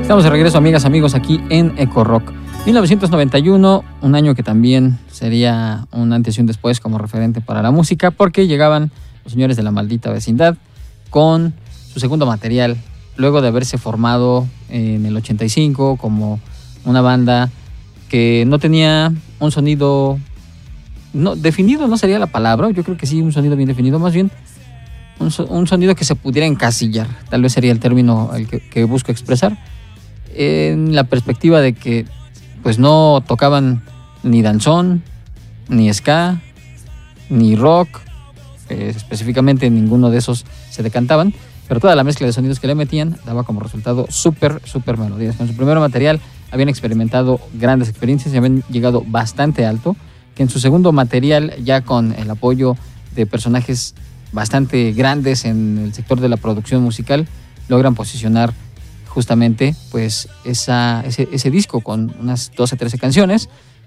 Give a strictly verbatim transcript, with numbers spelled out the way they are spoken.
Estamos de regreso, amigas, amigos, aquí en Eco Rock. mil novecientos noventa y uno, un año que también sería un antes y un después como referente para la música, porque llegaban los señores de La Maldita Vecindad con su segundo material, luego de haberse formado en el ochenta y cinco como una banda que no tenía un sonido no, definido, no sería la palabra, yo creo que sí, un sonido bien definido, más bien un, so, un sonido que se pudiera encasillar, tal vez sería el término el que, que busco expresar, en la perspectiva de que pues no tocaban ni danzón, ni ska, ni rock, eh, específicamente ninguno de esos se decantaban, pero toda la mezcla de sonidos que le metían daba como resultado súper, súper melodías. Con su primer material habían experimentado grandes experiencias y habían llegado bastante alto, que en su segundo material, ya con el apoyo de personajes bastante grandes en el sector de la producción musical, logran posicionar justamente pues esa, ese, ese disco con unas doce, trece canciones